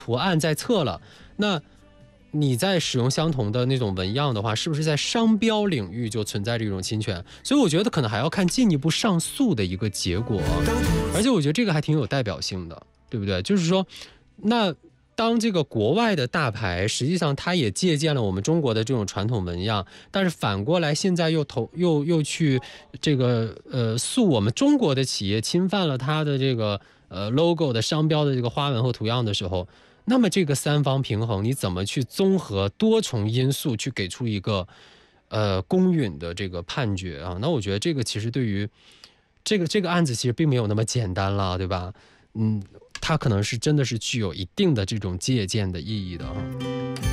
图案在册了，那你在使用相同的那种纹样的话，是不是在商标领域就存在这种侵权？所以我觉得可能还要看进一步上诉的一个结果，而且我觉得这个还挺有代表性的，对不对？就是说，那当这个国外的大牌实际上它也借鉴了我们中国的这种传统纹样，但是反过来现在又去这个诉我们中国的企业侵犯了它的这个logo 的商标的这个花纹和图样的时候，那么这个三方平衡你怎么去综合多重因素去给出一个公允的这个判决啊？那我觉得这个其实对于这个案子其实并没有那么简单了，对吧？它可能是真的是具有一定的这种借鉴的意义的啊。